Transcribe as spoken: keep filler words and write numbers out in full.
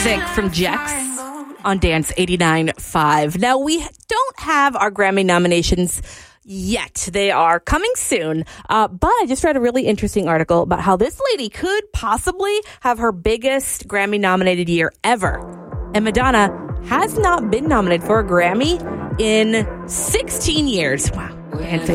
music from Jex on Dance eighty-nine point five. Now, we don't have our Grammy nominations yet. They are coming soon. Uh, but I just read a really interesting article about how this lady could possibly have her biggest Grammy nominated year ever. And Madonna has not been nominated for a Grammy in sixteen years. Wow. Can't say